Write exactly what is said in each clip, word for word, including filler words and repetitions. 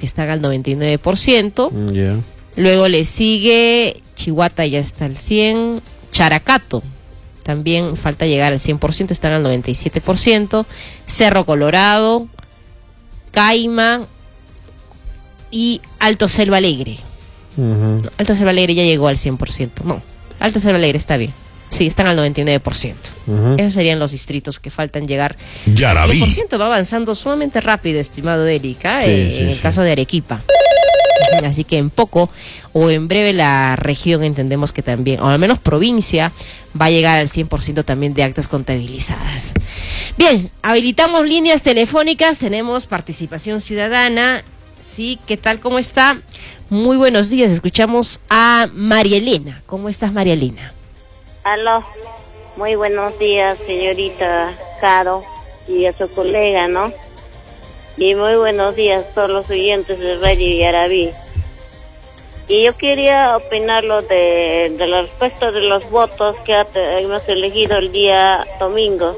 que están al noventa y nueve por ciento. Yeah. Luego le sigue Chihuahua, ya está al cien por ciento. Characato, también falta llegar al cien por ciento, están al noventa y siete por ciento. Cerro Colorado, Caima y Alto Selva Alegre. Uh-huh. Alto Selva Alegre ya llegó al cien por ciento. No, Alto Selva Alegre está bien. Sí, están al noventa y nueve por ciento. Uh-huh. Esos serían los distritos que faltan llegar. Ya la vi. El por ciento va avanzando sumamente rápido, estimado Erika, sí, eh, sí, en el sí. caso de Arequipa. Así que en poco o en breve la región entendemos que también, o al menos provincia, va a llegar al cien por ciento también de actas contabilizadas. Bien, habilitamos líneas telefónicas, tenemos participación ciudadana. Sí, ¿qué tal? ¿Cómo está? Muy buenos días, escuchamos a María Elena. ¿Cómo estás, María Elena? Aló, muy buenos días, señorita Caro, y a su colega, ¿no? Y muy buenos días a todos los oyentes de Radio Yarabí. Y yo quería opinar lo de, de la respuesta de los votos que ha, hemos elegido el día domingo.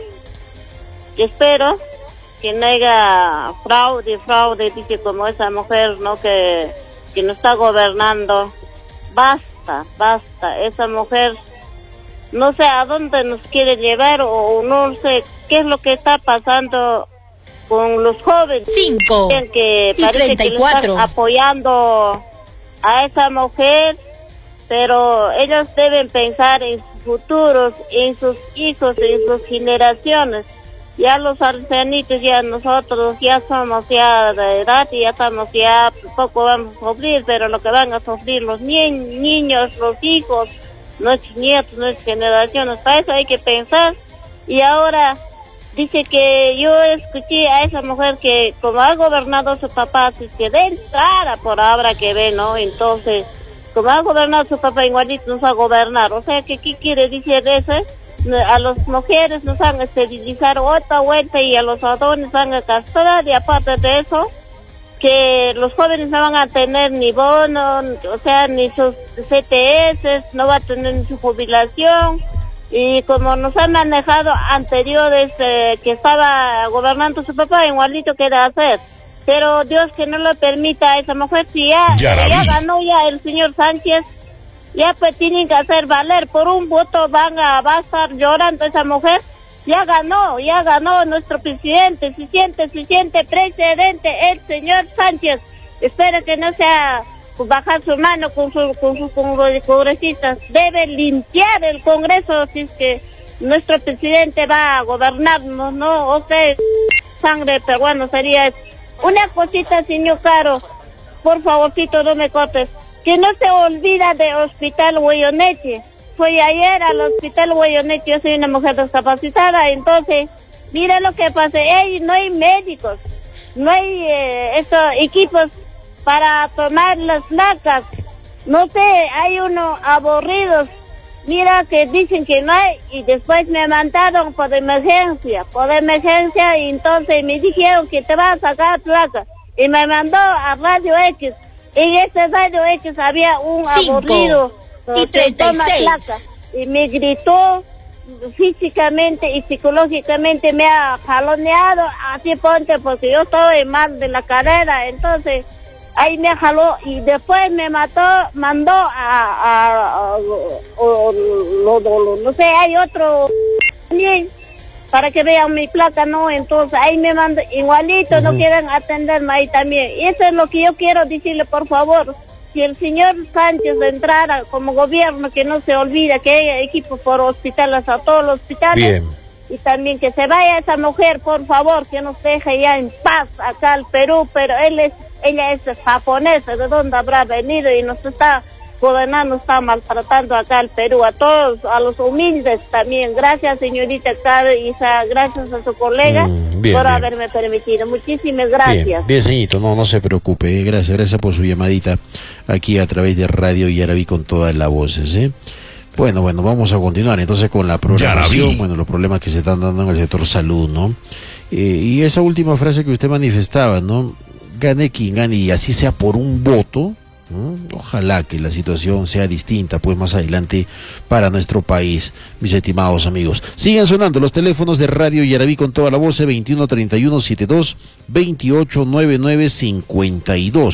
Yo espero que no haya fraude, fraude, dice como esa mujer, ¿no? Que, que no está gobernando. Basta, basta, esa mujer no sé a dónde nos quiere llevar o no sé qué es lo que está pasando con los jóvenes. Cinco que parece treinta y cuatro. Que le están apoyando a esa mujer, pero ellos deben pensar en sus futuros, en sus hijos, en sus generaciones. Ya los ancianitos, ya nosotros ya somos ya de edad y ya estamos ya poco vamos a sufrir, pero lo que van a sufrir los ni niños, los hijos, nuestros nietos, nuestras generaciones, para eso hay que pensar. Y ahora dice que yo escuché a esa mujer que como ha gobernado su papá, si que de entrada por ahora que ve, ¿no? Entonces, como ha gobernado su papá, igualito nos va a gobernar. O sea, que ¿qué quiere decir eso? A las mujeres nos van a esterilizar otra vuelta y a los adultos van a castrar, y aparte de eso, que los jóvenes no van a tener ni bono, o sea, ni sus C T S, no va a tener ni su jubilación. Y como nos han manejado anteriores eh, que estaba gobernando su papá, igualito quiere hacer. Pero Dios que no lo permita a esa mujer, si ya, ya, ya ganó ya el señor Sánchez, ya pues tienen que hacer valer, por un voto van a, va a estar llorando esa mujer. Ya ganó, ya ganó nuestro presidente, se siente, se siente presidente el señor Sánchez. Espero que no sea bajar su mano con sus con sus congresistas. Debe limpiar el Congreso si es que nuestro presidente va a gobernarnos, ¿no? O sea, sangre peruano sería eso. Una cosita, señor Caro, por favorcito no me cortes, que no se olvida de Hospital Huelloneche. Fui ayer al Hospital Huelloneche, yo soy una mujer discapacitada, entonces, mira lo que pasa, hey, no hay médicos, no hay eh, estos equipos para tomar las placas, no sé, hay unos aburridos, mira que dicen que no hay, y después me mandaron por emergencia, por emergencia, y entonces me dijeron que te vas a sacar placa, y me mandó a Radio X, en ese Radio X había un Cinco. aburrido, y treinta y seis. Placa, y me gritó físicamente y psicológicamente, me ha jaloneado, así ponte, porque yo estoy mal de la carrera, entonces ahí me jaló y después me mató, mandó a, a, a, a, a lo, lo, lo, no sé, hay otro también para que vean mi placa, no, entonces ahí me mandó igualito, uh-huh. No quieren atenderme ahí también, y eso es lo que yo quiero decirle, por favor. Si el señor Sánchez entrara como gobierno, que no se olvida que hay equipos por hospitales, a todos los hospitales. Bien. Y también que se vaya esa mujer, por favor, que nos deje ya en paz acá al Perú, pero él es, ella es japonesa, ¿de dónde habrá venido? Y nos está gobernando, está maltratando acá al Perú, a todos, a los humildes también. Gracias, señorita Caro Isa, gracias a su colega mm, bien, por bien. haberme permitido. Muchísimas gracias. Bien, bien, señorito, no, no se preocupe, gracias, gracias por su llamadita aquí a través de Radio Yarabí con todas las voces, ¿eh? Bueno, bueno, vamos a continuar entonces con la programación, bueno, los problemas que se están dando en el sector salud, ¿no? Eh, y esa última frase que usted manifestaba, ¿no? Gane quien gane y así sea por un voto, ¿no? Ojalá que la situación sea distinta pues más adelante para nuestro país, mis estimados amigos. Siguen sonando los teléfonos de Radio Yarabí con toda la voz, veintiuno treinta y uno setenta y dos veintiocho noventa y nueve cincuenta y dos.